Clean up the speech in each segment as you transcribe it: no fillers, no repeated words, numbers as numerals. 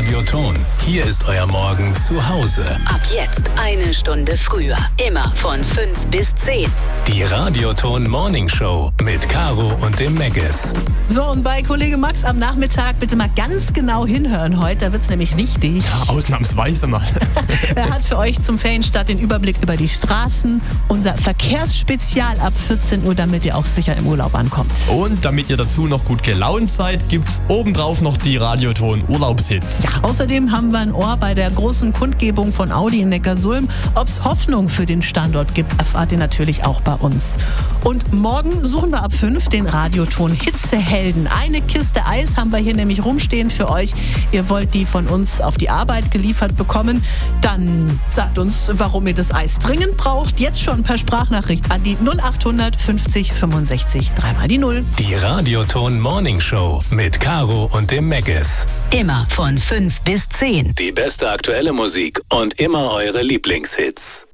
Radioton. Hier ist euer Morgen zu Hause. Ab jetzt 1 Stunde früher. Immer von 5 bis 10. Die Radioton Morning Show mit Caro und dem Megges. So, und bei Kollege Max am Nachmittag bitte mal ganz genau hinhören heute. Da wird es nämlich wichtig. Ja, ausnahmsweise mal. Er hat für euch zum Ferienstart den Überblick über die Straßen. Unser Verkehrsspezial ab 14 Uhr, damit ihr auch sicher im Urlaub ankommt. Und damit ihr dazu noch gut gelaunt seid, gibt's obendrauf noch die Radioton Urlaubshits. Ja, außerdem haben wir ein Ohr bei der großen Kundgebung von Audi in Neckarsulm. Ob es Hoffnung für den Standort gibt, erfahrt ihr natürlich auch bei uns. Und morgen suchen wir ab 5 den Radioton Hitzehelden. Eine Kiste Eis haben wir hier nämlich rumstehen für euch. Ihr wollt die von uns auf die Arbeit geliefert bekommen. Dann sagt uns, warum ihr das Eis dringend braucht. Jetzt schon per Sprachnachricht an die 0800 50 65 3 die 0. Die Radioton Morning Show mit Caro und dem Megges. Immer von 5 bis 10. Die beste aktuelle Musik und immer eure Lieblingshits.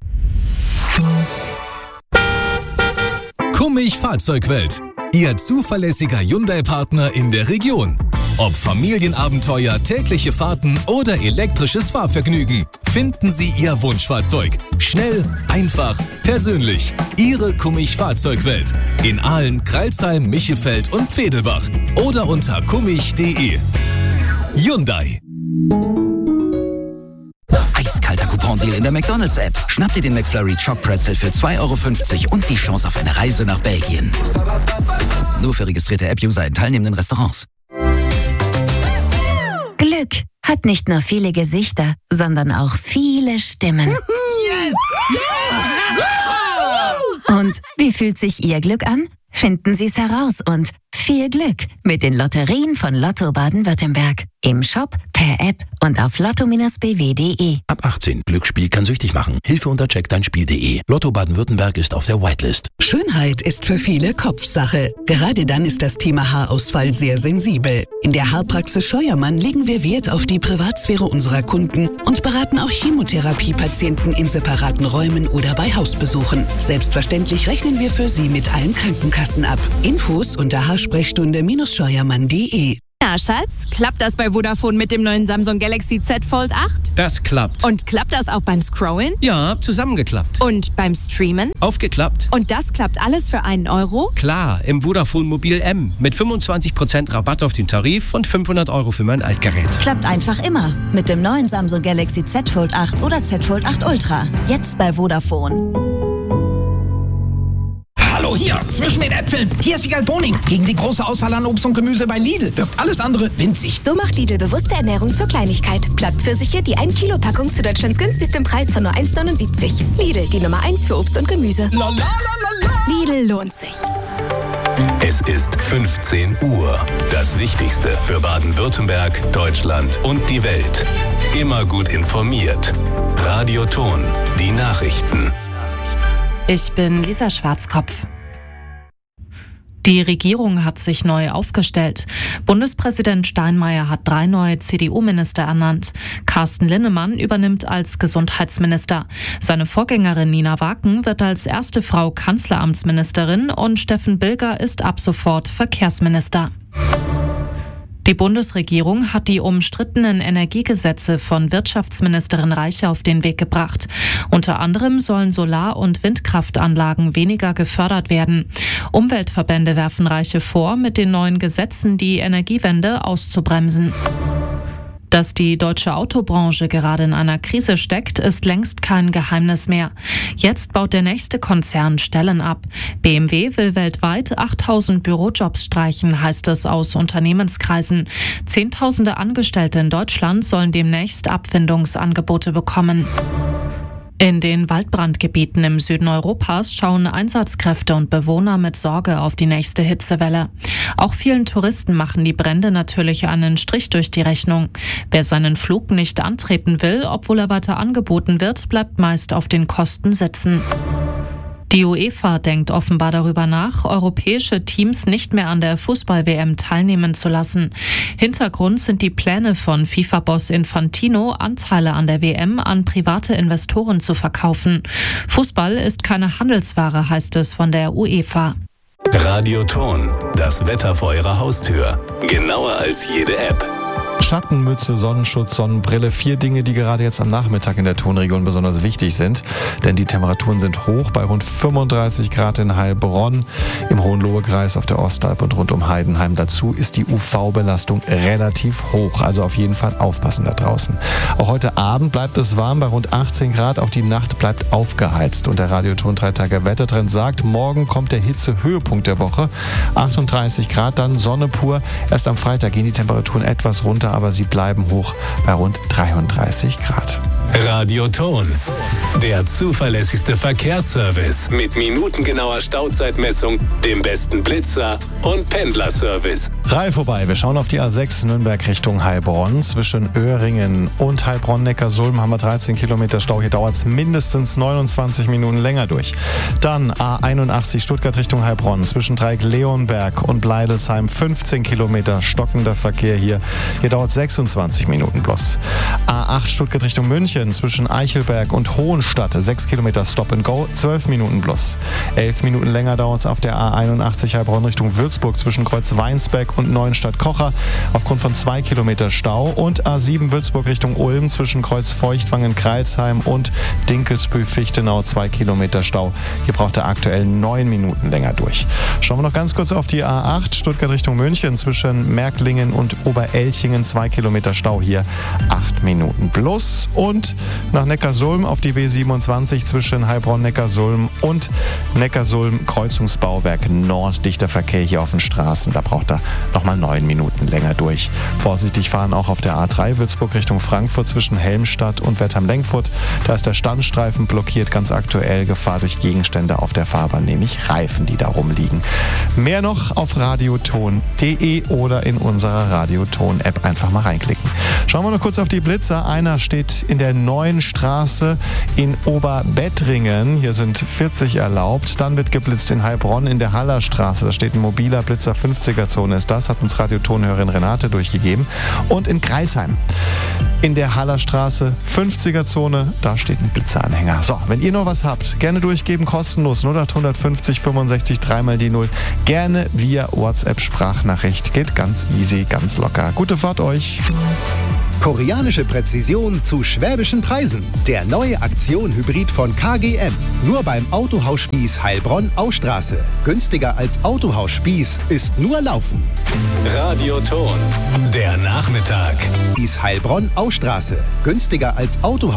Kummig Fahrzeugwelt. Ihr zuverlässiger Hyundai-Partner in der Region. Ob Familienabenteuer, tägliche Fahrten oder elektrisches Fahrvergnügen, finden Sie Ihr Wunschfahrzeug. Schnell, einfach, persönlich. Ihre Kummig Fahrzeugwelt. In Aalen, Crailsheim, Michefeld und Vedelbach. Oder unter kummig.de. Hyundai. Eiskalter Coupon-Deal in der McDonalds-App. Schnapp dir den McFlurry Choc Pretzel für 2,50 € und die Chance auf eine Reise nach Belgien. Nur für registrierte App-User in teilnehmenden Restaurants. Glück hat nicht nur viele Gesichter, sondern auch viele Stimmen. Yes! Und wie fühlt sich Ihr Glück an? Finden Sie es heraus und viel Glück mit den Lotterien von Lotto Baden-Württemberg. Im Shop, per App und auf lotto-bw.de. Ab 18. Glücksspiel kann süchtig machen. Hilfe unter checkdeinspiel.de. Lotto Baden-Württemberg ist auf der Whitelist. Schönheit ist für viele Kopfsache. Gerade dann ist das Thema Haarausfall sehr sensibel. In der Haarpraxis Scheuermann legen wir Wert auf die Privatsphäre unserer Kunden und beraten auch Chemotherapiepatienten in separaten Räumen oder bei Hausbesuchen. Selbstverständlich rechnen wir für Sie mit allen Krankenkassen ab. Infos unter haarsprechstunde-scheuermann.de. Na, Schatz, klappt das bei Vodafone mit dem neuen Samsung Galaxy Z Fold 8? Das klappt. Und klappt das auch beim Scrollen? Ja, zusammengeklappt. Und beim Streamen? Aufgeklappt. Und das klappt alles für 1 €? Klar, im Vodafone Mobil M mit 25% Rabatt auf den Tarif und 500 € für mein Altgerät. Klappt einfach immer mit dem neuen Samsung Galaxy Z Fold 8 oder Z Fold 8 Ultra. Jetzt bei Vodafone. Hallo hier, zwischen den Äpfeln. Hier ist Wiegald Boning. Gegen die große Auswahl an Obst und Gemüse bei Lidl wirkt alles andere winzig. So macht Lidl bewusste Ernährung zur Kleinigkeit. Plattpfirsiche, die 1 Kilo Packung zu Deutschlands günstigstem Preis von nur 1,79. Lidl, die Nummer 1 für Obst und Gemüse. Lidl lohnt sich. Es ist 15 Uhr. Das Wichtigste für Baden-Württemberg, Deutschland und die Welt. Immer gut informiert. Radioton, die Nachrichten. Ich bin Lisa Schwarzkopf. Die Regierung hat sich neu aufgestellt. Bundespräsident Steinmeier hat 3 neue CDU-Minister ernannt. Carsten Linnemann übernimmt als Gesundheitsminister. Seine Vorgängerin Nina Waken wird als erste Frau Kanzleramtsministerin und Steffen Bilger ist ab sofort Verkehrsminister. Die Bundesregierung hat die umstrittenen Energiegesetze von Wirtschaftsministerin Reiche auf den Weg gebracht. Unter anderem sollen Solar- und Windkraftanlagen weniger gefördert werden. Umweltverbände werfen Reiche vor, mit den neuen Gesetzen die Energiewende auszubremsen. Dass die deutsche Autobranche gerade in einer Krise steckt, ist längst kein Geheimnis mehr. Jetzt baut der nächste Konzern Stellen ab. BMW will weltweit 8.000 Bürojobs streichen, heißt es aus Unternehmenskreisen. Zehntausende Angestellte in Deutschland sollen demnächst Abfindungsangebote bekommen. In den Waldbrandgebieten im Süden Europas schauen Einsatzkräfte und Bewohner mit Sorge auf die nächste Hitzewelle. Auch vielen Touristen machen die Brände natürlich einen Strich durch die Rechnung. Wer seinen Flug nicht antreten will, obwohl er weiter angeboten wird, bleibt meist auf den Kosten sitzen. Die UEFA denkt offenbar darüber nach, europäische Teams nicht mehr an der Fußball-WM teilnehmen zu lassen. Hintergrund sind die Pläne von FIFA-Boss Infantino, Anteile an der WM an private Investoren zu verkaufen. Fußball ist keine Handelsware, heißt es von der UEFA. Radioton, das Wetter vor Ihrer Haustür. Genauer als jede App. Schattenmütze, Sonnenschutz, Sonnenbrille, 4 Dinge, die gerade jetzt am Nachmittag in der Tonregion besonders wichtig sind. Denn die Temperaturen sind hoch bei rund 35 Grad in Heilbronn, im Hohenlohekreis, auf der Ostalb und rund um Heidenheim. Dazu ist die UV-Belastung relativ hoch, also auf jeden Fall aufpassen da draußen. Auch heute Abend bleibt es warm bei rund 18 Grad, auch die Nacht bleibt aufgeheizt. Und der Radioton 3-Tage-Wettertrend sagt, morgen kommt der Hitzehöhepunkt der Woche, 38 Grad, dann Sonne pur. Erst am Freitag gehen die Temperaturen etwas runter, aber sie bleiben hoch bei rund 33 Grad. Radioton, der zuverlässigste Verkehrsservice mit minutengenauer Stauzeitmessung, dem besten Blitzer und Pendlerservice. 3 vorbei. Wir schauen auf die A6 Nürnberg Richtung Heilbronn. Zwischen Öhringen und Heilbronn-Neckarsulm haben wir 13 Kilometer Stau. Hier dauert es mindestens 29 Minuten länger durch. Dann A81 Stuttgart Richtung Heilbronn. Zwischen Dreieck Leonberg und Bleidelsheim 15 Kilometer stockender Verkehr hier. Hier dauert es 26 Minuten bloß. A8 Stuttgart Richtung München. Zwischen Eichelberg und Hohenstadt 6 Kilometer Stop and Go, 12 Minuten bloß. 11 Minuten länger dauert es auf der A81 Heilbronn Richtung Würzburg zwischen Kreuz Weinsberg und Neuenstadt-Kocher aufgrund von 2 Kilometer Stau. Und A7 Würzburg Richtung Ulm zwischen Kreuz Feuchtwangen-Kreilsheim und Dinkelsbühl-Fichtenau 2 Kilometer Stau. Hier braucht er aktuell 9 Minuten länger durch. Schauen wir noch ganz kurz auf die A8 Stuttgart Richtung München zwischen Märklingen und Oberelchingen 2 Kilometer Stau, hier 8 Minuten plus. Und nach Neckarsulm auf die W27 zwischen Heilbronn-Neckarsulm und Neckarsulm-Kreuzungsbauwerk Nord. Dichter Verkehr hier auf den Straßen. Da braucht er nochmal 9 Minuten länger durch. Vorsichtig fahren auch auf der A3 Würzburg Richtung Frankfurt zwischen Helmstadt und Wertheim-Lenkfurt. Da ist der Standstreifen blockiert, ganz aktuell. Gefahr durch Gegenstände auf der Fahrbahn, nämlich Reifen, die da rumliegen. Mehr noch auf radioton.de oder in unserer Radioton-App einfach mal reinklicken. Schauen wir noch kurz auf die Blitzer. Einer steht in der Neuen Straße in Oberbettringen. Hier sind 40 erlaubt. Dann wird geblitzt in Heilbronn in der Hallerstraße. Da steht ein mobiler Blitzer, 50er-Zone ist das, hat uns Radiotonhörerin Renate durchgegeben. Und in Kreilsheim in der Hallerstraße, 50er-Zone, da steht ein Blitzeranhänger. So, wenn ihr noch was habt, gerne durchgeben, kostenlos 0850 65 3 die 0. Gerne via WhatsApp-Sprachnachricht. Geht ganz easy, ganz locker. Gute Fahrt euch. Koreanische Präzision zu schwäbischen Preisen. Der neue Aktion-Hybrid von KGM. Nur beim Autohaus Spieß Heilbronn-Austraße. Günstiger als Autohaus Spieß ist nur Laufen. Radioton, der Nachmittag. Spieß Heilbronn-Austraße. Günstiger als Autohaus